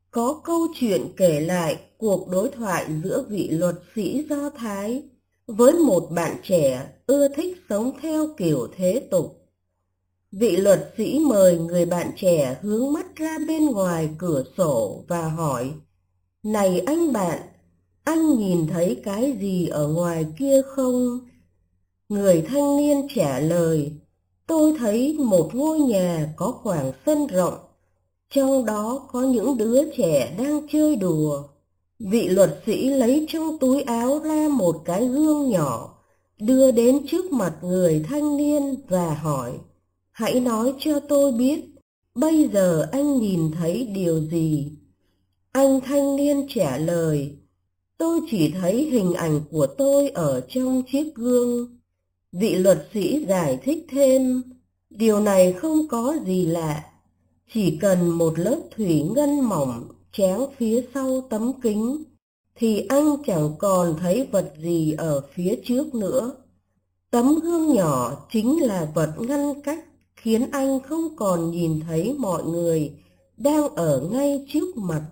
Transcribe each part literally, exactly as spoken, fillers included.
Có câu chuyện kể lại cuộc đối thoại giữa vị luật sĩ Do Thái với một bạn trẻ ưa thích sống theo kiểu thế tục. Vị luật sĩ mời người bạn trẻ hướng mắt ra bên ngoài cửa sổ và hỏi: "Này anh bạn, anh nhìn thấy cái gì ở ngoài kia không?" Người thanh niên trả lời: "Tôi thấy một ngôi nhà có khoảng sân rộng, trong đó có những đứa trẻ đang chơi đùa." Vị luật sĩ lấy trong túi áo ra một cái gương nhỏ, đưa đến trước mặt người thanh niên và hỏi: "Hãy nói cho tôi biết, bây giờ anh nhìn thấy điều gì?" Anh thanh niên trả lời: "Tôi chỉ thấy hình ảnh của tôi ở trong chiếc gương." Vị luật sĩ giải thích thêm: "Điều này không có gì lạ. Chỉ cần một lớp thủy ngân mỏng tráng phía sau tấm kính, thì anh chẳng còn thấy vật gì ở phía trước nữa. Tấm gương nhỏ chính là vật ngăn cách khiến anh không còn nhìn thấy mọi người đang ở ngay trước mặt."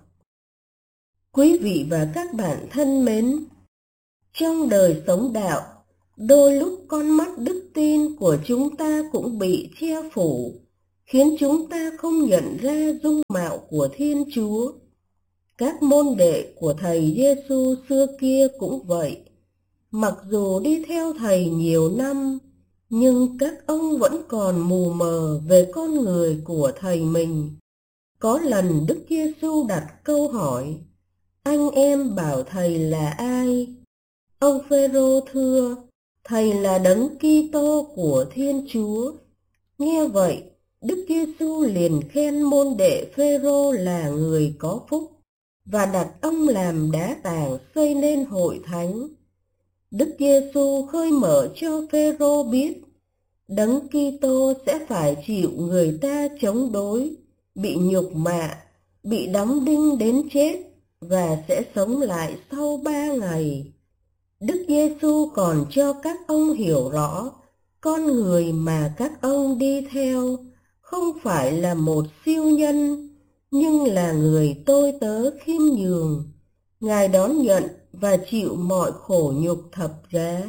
Quý vị và các bạn thân mến, trong đời sống đạo, đôi lúc con mắt đức tin của chúng ta cũng bị che phủ, khiến chúng ta không nhận ra dung mạo của Thiên Chúa. Các môn đệ của Thầy Giêsu xưa kia cũng vậy. Mặc dù đi theo Thầy nhiều năm, nhưng các ông vẫn còn mù mờ về con người của Thầy mình. Có lần Đức Giêsu đặt câu hỏi: "Anh em bảo Thầy là ai?" Ông Phêrô thưa: "Thầy là Đấng Kitô của Thiên Chúa." Nghe vậy, Đức Giêsu liền khen môn đệ Phêrô là người có phúc và đặt ông làm đá tảng xây nên hội thánh. Đức Giêsu khơi mở cho Phêrô biết Đấng Kitô sẽ phải chịu người ta chống đối, bị nhục mạ, bị đóng đinh đến chết và sẽ sống lại sau ba ngày. Đức Giêsu còn cho các ông hiểu rõ con người mà các ông đi theo không phải là một siêu nhân, nhưng là người tôi tớ khiêm nhường. Ngài đón nhận và chịu mọi khổ nhục thập giá.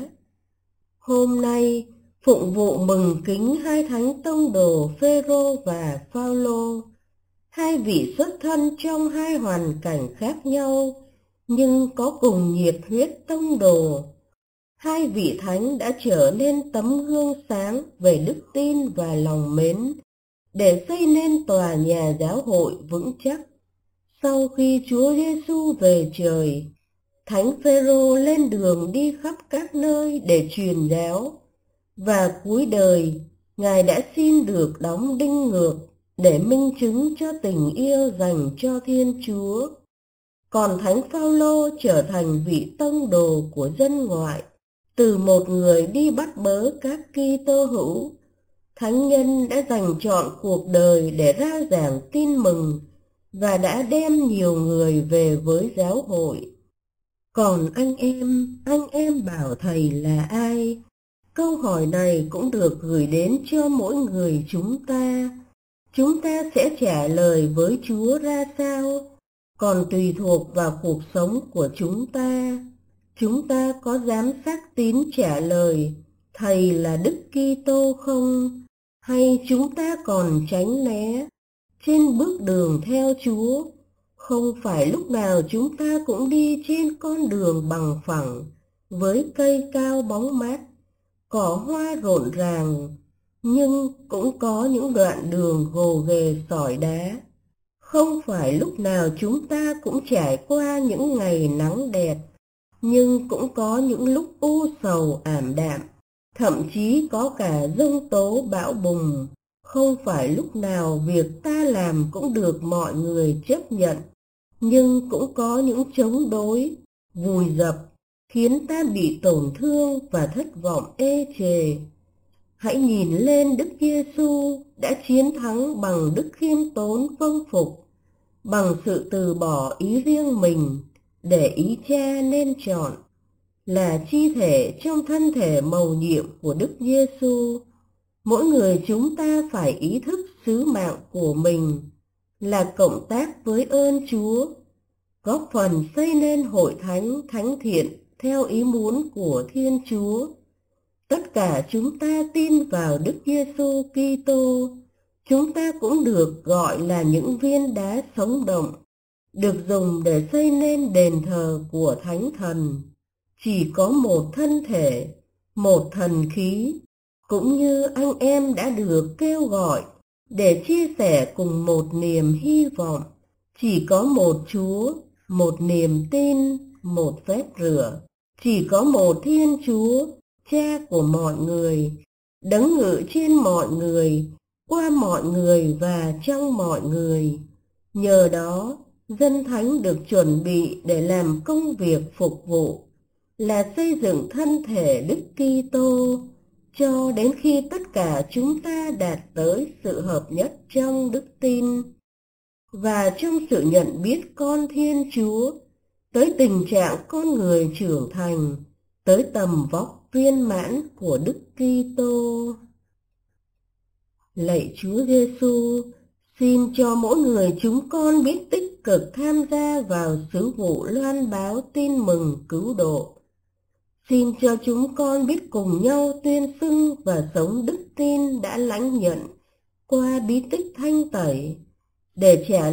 Hôm nay, phụng vụ mừng kính hai thánh tông đồ Phêrô và Phaolô, hai vị xuất thân trong hai hoàn cảnh khác nhau nhưng có cùng nhiệt huyết tông đồ. Hai vị thánh đã trở nên tấm gương sáng về đức tin và lòng mến để xây nên tòa nhà giáo hội vững chắc. Sau khi Chúa Giêsu về trời, Thánh Phêrô lên đường đi khắp các nơi để truyền giáo, và cuối đời Ngài đã xin được đóng đinh ngược để minh chứng cho tình yêu dành cho Thiên Chúa. Còn Thánh Phaolô trở thành vị tông đồ của dân ngoại, từ một người đi bắt bớ các Kitô hữu. Thánh nhân đã dành trọn cuộc đời để rao giảng tin mừng và đã đem nhiều người về với giáo hội. Còn anh em, anh em bảo Thầy là ai? Câu hỏi này cũng được gửi đến cho mỗi người chúng ta. Chúng ta sẽ trả lời với Chúa ra sao, còn tùy thuộc vào cuộc sống của chúng ta. Chúng ta có dám xác tín trả lời Thầy là Đức Kitô không? Hay chúng ta còn tránh né? Trên bước đường theo Chúa, không phải lúc nào chúng ta cũng đi trên con đường bằng phẳng, với cây cao bóng mát, cỏ hoa rộn ràng, nhưng cũng có những đoạn đường gồ ghề sỏi đá. Không phải lúc nào chúng ta cũng trải qua những ngày nắng đẹp, nhưng cũng có những lúc u sầu ảm đạm, thậm chí có cả giông tố bão bùng. Không phải lúc nào việc ta làm cũng được mọi người chấp nhận, nhưng cũng có những chống đối, vùi dập, khiến ta bị tổn thương và thất vọng ê chề. Hãy nhìn lên Đức Giêsu đã chiến thắng bằng đức khiêm tốn vâng phục, bằng sự từ bỏ ý riêng mình để ý Cha nên chọn. Là chi thể trong thân thể mầu nhiệm của Đức Giêsu, mỗi người chúng ta phải ý thức sứ mạng của mình là cộng tác với ơn Chúa, góp phần xây nên hội thánh thánh thiện theo ý muốn của Thiên Chúa. Tất cả chúng ta tin vào Đức Giêsu Kitô, chúng ta cũng được gọi là những viên đá sống động, được dùng để xây nên đền thờ của Thánh Thần. Chỉ có một thân thể, một thần khí, cũng như anh em đã được kêu gọi để chia sẻ cùng một niềm hy vọng. Chỉ có một Chúa, một niềm tin, một phép rửa. Chỉ có một Thiên Chúa, Cha của mọi người, đấng ngự trên mọi người, qua mọi người và trong mọi người. Nhờ đó, dân thánh được chuẩn bị để làm công việc phục vụ, là xây dựng thân thể Đức Kitô, cho đến khi tất cả chúng ta đạt tới sự hợp nhất trong đức tin và trong sự nhận biết con Thiên Chúa, tới tình trạng con người trưởng thành, tới tầm vóc viên mãn của Đức Kitô. Lạy Chúa Giêsu, xin cho mỗi người chúng con biết tích cực tham gia vào sứ vụ loan báo tin mừng cứu độ. Xin cho chúng con biết cùng nhau tuyên xưng và sống đức tin đã lãnh nhận qua bí tích thanh tẩy, để trả